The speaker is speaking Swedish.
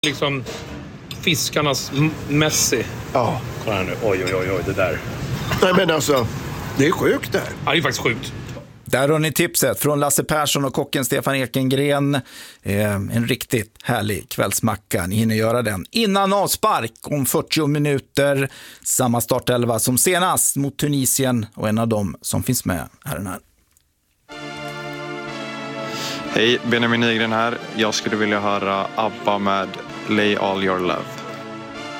Liksom fiskarnas Messi. Ja. Kolla här nu. Oj, det där. Nej, men alltså, det är sjukt där. Ja, det är faktiskt sjukt. Där har ni tipset från Lasse Persson och kocken Stefan Ekengren. En riktigt härlig kvällsmacka. Ni hinner göra den innan avspark om 40 minuter. Samma startelva som senast mot Tunisien, och en av dem som finns med är den här. Hej, Benjamin Nygren här. Jag skulle vilja höra ABBA med Lay All Your Love.